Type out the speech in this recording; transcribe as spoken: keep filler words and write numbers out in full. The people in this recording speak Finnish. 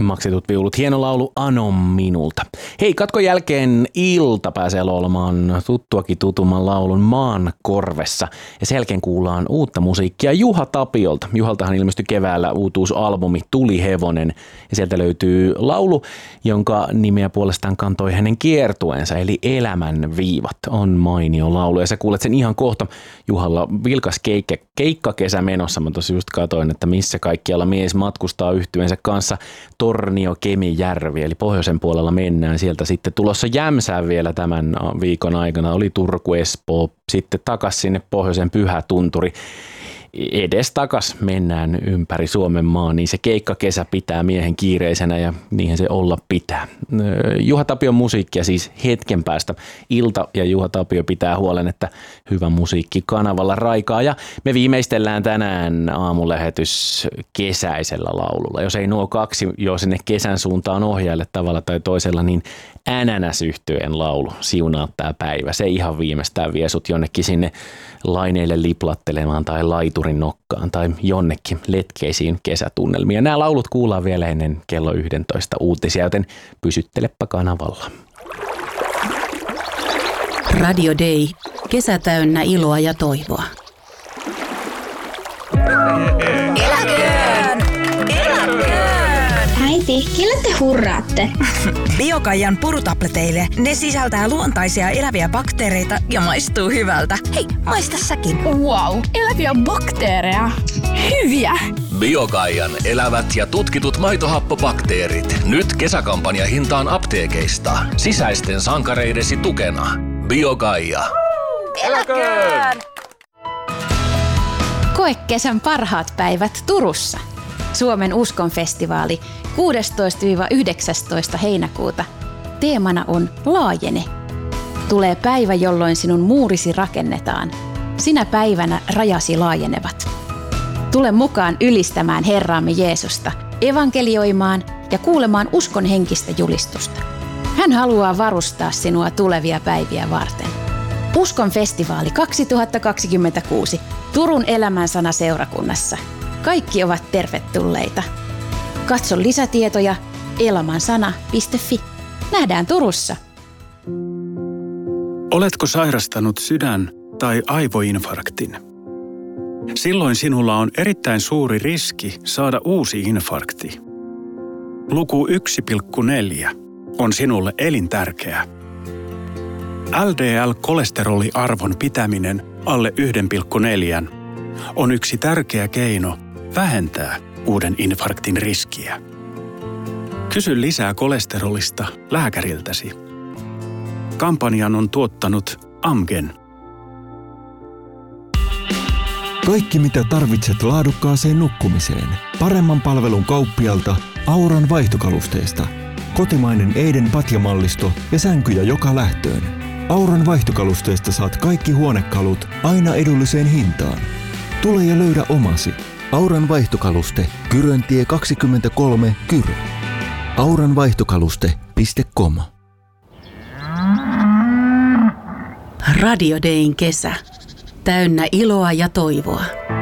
maksetut viulut. Hieno laulu Anon minulta. Hei, katkon jälkeen Ilta pääsee laulamaan tuttuakin tutumman laulun Maan korvessa. Ja sen jälkeen kuullaan uutta musiikkia Juha Tapiolta. Juhaltahan ilmestyi keväällä uutuusalbumi Tuli hevonen. Ja sieltä löytyy laulu, jonka nimeä puolestaan kantoi hänen kiertueensa, eli Elämän viivat. On mainio laulu ja sä kuulet sen ihan kohta. Juhalla vilkas keikka, keikkakesä menossa. Mä tosi just katoin, että missä kaikkialla mies matkustaa yhtyensä kanssa. Tornio, Kemijärvi, eli pohjoisen puolella mennään. Sieltä sitten tulossa Jämsään vielä tämän viikon aikana. Oli Turku, Espoo, sitten takas sinne pohjoisen Pyhätunturi. Edes takas mennään ympäri Suomen maan, niin se keikkakesä pitää miehen kiireisenä ja niinhän se olla pitää. Juha Tapion musiikkia siis hetken päästä. Ilta ja Juha Tapio pitää huolen, että hyvä musiikki kanavalla raikaa. Ja me viimeistellään tänään aamulähetys kesäisellä laululla. Jos ei nuo kaksi jo sinne kesän suuntaan ohjaille tavalla tai toisella, niin Änänäs-yhtyeen laulu Siunaa tää päivä. Se ihan viimeistään vie sut jonnekin sinne laineille liplattelemaan tai laiturin nokkaan tai jonnekin letkeisiin kesätunnelmiin. Nämä laulut kuullaan vielä ennen kello yksitoista uutisia, joten pysyttelepä kanavalla. Radio Day. Kesä täynnä iloa ja toivoa. Eläköön! Eläköön! Äiti, kelle te hurraatte? Biokaijan purutableteille. Ne sisältää luontaisia eläviä bakteereita ja maistuu hyvältä. Hei, maista säkin. Wow, eläviä bakteereja. Hyviä! Biokaijan elävät ja tutkitut maitohappobakteerit. Nyt kesäkampanja hintaan apteekeista. Sisäisten sankareidesi tukena. Biokaija. Eläköön! Koe kesän parhaat päivät Turussa. Suomen uskonfestivaali kuudestoista yhdeksästoista heinäkuuta. Teemana on Laajene. Tulee päivä, jolloin sinun muurisi rakennetaan. Sinä päivänä rajasi laajenevat. Tule mukaan ylistämään Herraamme Jeesusta, evankelioimaan ja kuulemaan uskon henkistä julistusta. Hän haluaa varustaa sinua tulevia päiviä varten. Uskon festivaali kaksituhattakaksikymmentäkuusi Turun elämänsana seurakunnassa. Kaikki ovat tervetulleita. Katso lisätietoja elamansana piste fi. Nähdään Turussa. Oletko sairastanut sydän- tai aivoinfarktin? Silloin sinulla on erittäin suuri riski saada uusi infarkti. Luku yksi pilkku neljä on sinulle elintärkeä. L D L-kolesteroliarvon pitäminen alle yksi pilkku neljä on yksi tärkeä keino vähentää uuden infarktin riskiä. Kysy lisää kolesterolista lääkäriltäsi. Kampanjan on tuottanut Amgen. Kaikki mitä tarvitset laadukkaaseen nukkumiseen. Paremman palvelun kauppialta Auran vaihtokalusteista. Kotimainen Eiden patjamallisto ja sänkyjä joka lähtöön. Auran vaihtokalusteista saat kaikki huonekalut aina edulliseen hintaan. Tule ja löydä omasi. Auran vaihtokaluste, Kyröntie kaksikymmentäkolme, Kyrö. auranvaihtokaluste piste com. Radio Dayn kesä. Täynnä iloa ja toivoa.